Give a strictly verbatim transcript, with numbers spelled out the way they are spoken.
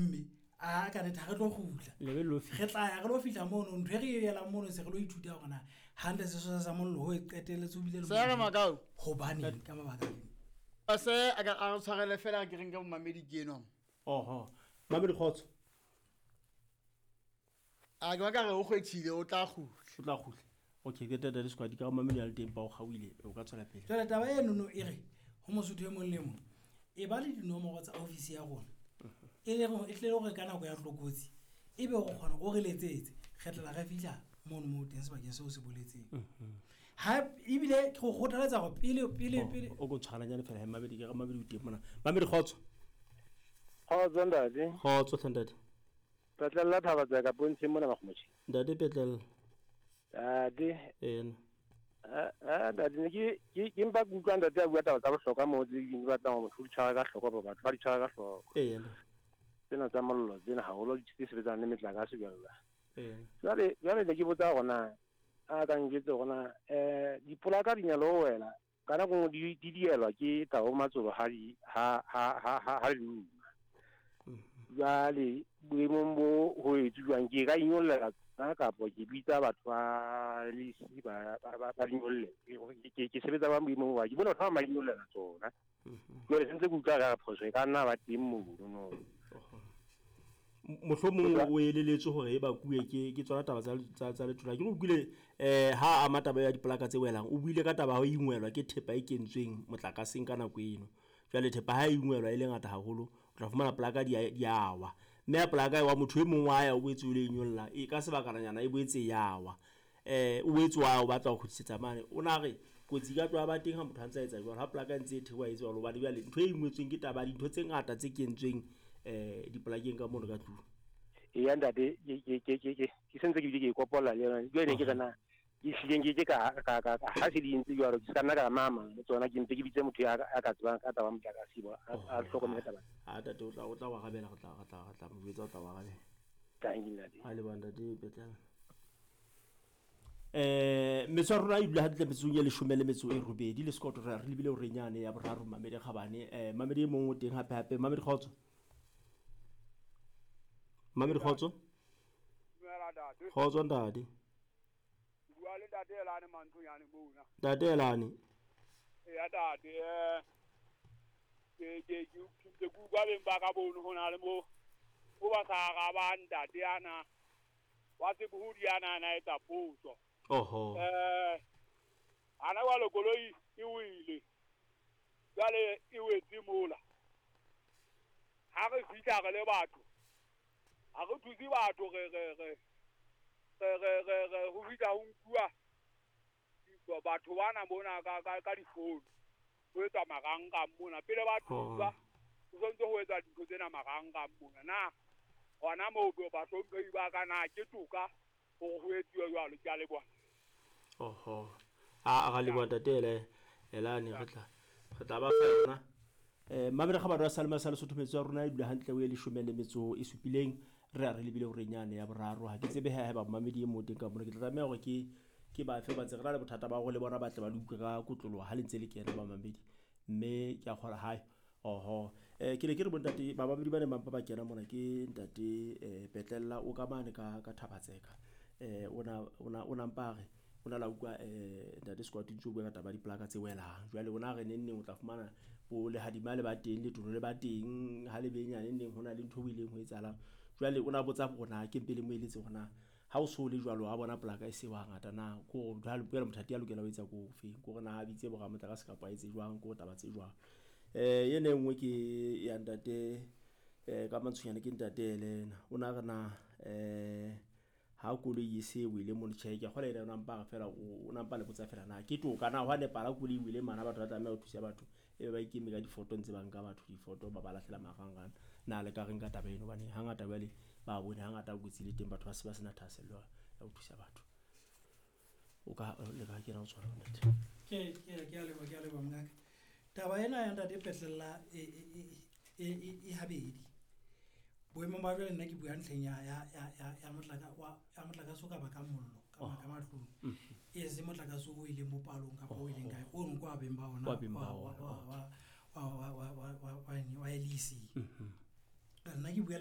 mme a ka ne tha re tlo gutla le lo fi re tla ya re lo fihla mono ntwe re yela mono se re lo ithuta gona hande se so sa mollo ho qetelletse o bile le Sa makao go bane ka mabaka a se a ka a tshwarele fela ke reng ka mmamedi ke eno oho mamedi khotso a ke ba ka re o kgwethile o tla gutla o tla gutla okay ke tata le squad ka mamedi ya le teng ba o gawile o ka tswela pele jwale taba eno no e re ho mosotho e mo le mo e ba le dinomoro tsa office ya rona e le go e tle go kana go ya tlokotsi e be go kgona go re letsetse kgetlela ga fihla mono mo teng se ba ke se o se boletseng ha e bile go gotaletsa go pele pele pele o go tshwananya le fela mamedi ke ga mamedi o teng mona mamedi khotso khotso ndadi khotso thandadi petlela thaba tsa ka bontshe mona ba khomotshi ndadi petlela dadi ena a dadi ne ke ke mpa kutlwa ndadi a bua taba tsa bohlokwa mo di ke ba tla mo thutsa ka hlokwa ba batho ba di tshara ka hlokwa ena tsena tsa mollo tsena ha holo di sebetsana le metlaka se bjalla ena jwale jwale ne ke botsa gona a ka ngetse gona eh dipolaka di nyalo wela kana go di di dielwa ke tao matsolo ha di ha ha ha ha di jwale boemong bo ho etsuwang ke ka inyolla ka kapo ke bitsa batho ba le si ba ba ba inyolle ke ke sebetsa ba boemong wa ke bona batho ba ma inyolla tsona jwale sentse ke utlwa ka phoso e ka nna ba teng mo no mohlomong o eleletse hore e ba kuwe ke ke tsona taba tsa tsa letona ke go kule eh ha a mataba ya diplaka tse welang o buile ka taba ho ingwelwa ke thepa e kentsweng motlakaseng kana go eno jwale thepa ha ingwelwa ile ngata haholo o tla fumana plaka di di awa mme ya plaka wa motho e mongwe wa ya o boetse o le nyolla e ka se bakananyana e boetse yawa eh o boetse wa o batla go khutsetsa mane o na re kotsi ka twa ba teng ha motho a ntse a etsa jwalo ha plaka ntse e thewa e tswa lo ba le ntho e ingwetsweng ke taba di ntho tse ngata tse kentsweng eh diplakeng ka mono ka tlu e yanda de ke ke ke ke ke sentse ke di ke kopola le yona jwale ke tsana ke sileng ke ka ka ka ha se di ntse jwalo ke kana ka mama tsona ke ntse ke bitse motho ya ka tswa ka taba motla ka sibo a hlokomela taba a tate o tla o tla wa gabela go tla ga tla mo betsa o tla wa gabela tangina di ha le banda di betlang eh metso rona e bula hantle metsong ya leshome le metso e robedi le skoto re lebile o renyane ya boraro mamedi kgabane eh mamedi mongwe teng hape hape mamedi khotso mamedi khotso khotso ndadi bua le tate elane mantho yana bona tate elane ya tate eh ke ke ke ku ba beng ba ka bono hona le mo o ba sa ga ba ntate yana wa se buhudi yana na eta potso oho eh ana wa lokoloi e wile jale e wetse mola ha re fitla re le batho a go thusi batho re re re re re re go fitla ho nkua batho bana bona ka ka di phone ho etsa maranga mona pele ba thusa o sontse ho etsa dintho tsena maranga mona na ona mo go ba so go ba kana ke tuka go go etsiwa jwalo ke a le bona oho a ga le bona tele elane re tla re tla ba fela eh mamere ga ba re salma sala sothometso ya rona e dula hantle o e le shumele metso e supileng re a re lebile o renyane ya boraro ha ke tsebe ha ba mamedi e moteng ka bona ke tla tsamaya gore ke ke ba fe ba tse re le bothata ba go le bona ba tle ba luka ka kotlolo ha le ntse le kena ba mamedi mme ke a gora hae oho eh ke le ke re bontate ba mamedi ba ne mampa ba kena mona ke ntate eh Petlela o ka mane ka ka Thabatseka eh ona ona ona mpare ona la ukwa eh ntate squad tso bua ka taba di plaka tse welang jwale ona re nenne o tla fumana bo le hadimale ba teng le tono le ba teng ha le benyane neng hona le ntho o ileng ho etsalang jwale ona botsa bona ke mpele mo eletse gona ha o so le jwalo a bona plaka e se wa ngata na ko jwale puela mothati ya lokela ho etsa ko fe ko rena ha bitse boga motla ka se kapa etse jwang ko taba tse jwang eh ye nengwe ke ya ntate eh ka mantshonyane ke ntate elena ona rena eh ha ko le yise wile mo tsheke go le ena mpa fela o na mpa le botsa fela na ke to kana wa ne para ko le wile mana batho ba tla me o thusa batho e ba ikimi ka di photo ntse ba nka batho di photo ba ba lahlela magangana na le ka reng ka taba eno bane hangata bale ba bone hangata go tsile teng batho ba se ba sena thaselwa ya go thusa batho o ka le ka ke ra o tswana nnete ke ke ke a le ba ke a le ba mngaka taba ena ya ntate Petlela e e e habedi boemo ba jwale nna ke bua ntlheng ya ya ya ya motlaka wa ya motlaka so ka ba ka mollo ka ma ka matlong e se motlaka so o ile mo palong ka go ile nka o nko a beng ba ona wa wa wa wa wa wa wa wa wa wa wa elisi nna ke bua